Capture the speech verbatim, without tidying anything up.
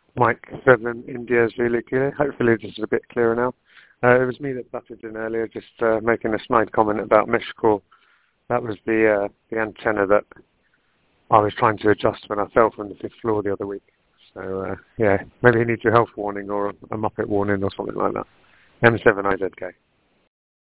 Mike seven India Zulu Kilo. Hopefully this is a bit clearer now. Uh, it was me that butted in earlier, just uh, making a snide comment about Meshcore. That was the uh, the antenna that I was trying to adjust when I fell from the fifth floor the other week. So uh, yeah, maybe he needs a health warning or a Muppet warning or something like that. M seven I Z K.